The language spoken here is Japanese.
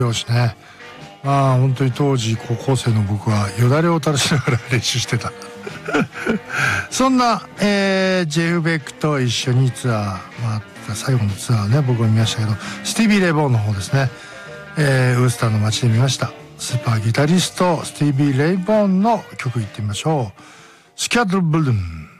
よしね。まあ本当に当時高校生の僕はよだれを垂らしながら練習してたそんな、ジェフ・ベックと一緒にツアー、まあ、最後のツアーね僕は見ましたけど、スティービー・レイ・ボーンの方ですね、ウースターの街で見ました。スーパーギタリストスティービー・レイ・ボーンの曲いってみましょう。スキャッドル・ブルーム。